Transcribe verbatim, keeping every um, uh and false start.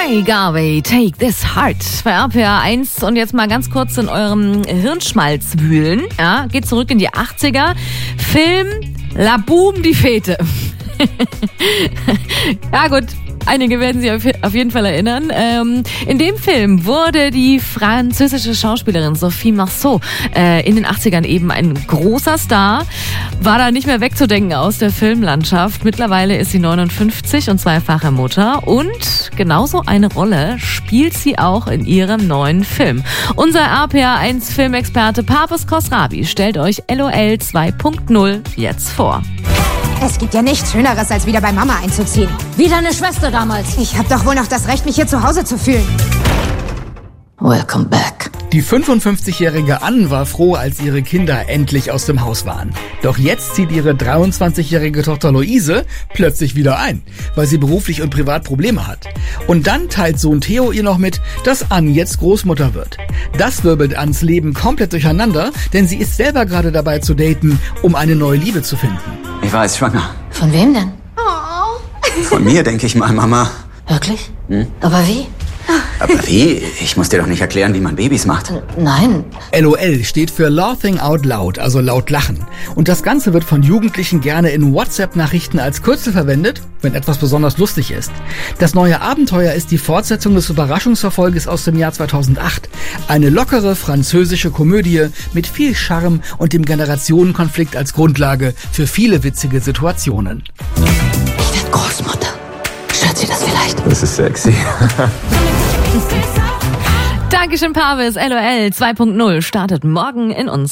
Ray Garvey, Take This Heart bei R P R eins. Und jetzt mal ganz kurz in eurem Hirnschmalz wühlen. Ja, geht zurück in die achtziger. Film La Boom, die Fete. Ja gut, einige werden sich auf jeden Fall erinnern. Ähm, in dem Film wurde die französische Schauspielerin Sophie Marceau äh, in den achtzigern eben ein großer Star. War da nicht mehr wegzudenken aus der Filmlandschaft. Mittlerweile ist sie neunundfünfzig und zweifache Mutter. Und genauso eine Rolle spielt sie auch in ihrem neuen Film. Unser R P R eins Filmexperte Papus Khosravi stellt euch L O L zwei Punkt null jetzt vor. Es gibt ja nichts Schöneres, als wieder bei Mama einzuziehen. Wie deine Schwester damals. Ich hab doch wohl noch das Recht, mich hier zu Hause zu fühlen. Welcome back. Die fünfundfünfzigjährige Ann war froh, als ihre Kinder endlich aus dem Haus waren. Doch jetzt zieht ihre dreiundzwanzigjährige Tochter Luise plötzlich wieder ein, weil sie beruflich und privat Probleme hat. Und dann teilt Sohn Theo ihr noch mit, dass Ann jetzt Großmutter wird. Das wirbelt Anns Leben komplett durcheinander, denn sie ist selber gerade dabei zu daten, um eine neue Liebe zu finden. Ich war jetzt schwanger. Von wem denn? Oh. Von mir, denke ich mal, Mama. Wirklich? Hm? Aber wie? Aber wie? Ich muss dir doch nicht erklären, wie man Babys macht. Nein. L O L steht für Laughing Out Loud, also laut lachen. Und das Ganze wird von Jugendlichen gerne in WhatsApp-Nachrichten als Kürzel verwendet, wenn etwas besonders lustig ist. Das neue Abenteuer ist die Fortsetzung des Überraschungsverfolges aus dem Jahr zweitausendacht. Eine lockere französische Komödie mit viel Charme und dem Generationenkonflikt als Grundlage für viele witzige Situationen. Ich werde Großmutter. Stört Sie das vielleicht? Das ist sexy. Dankeschön, Pavis. L O L zwei Punkt null startet morgen in uns.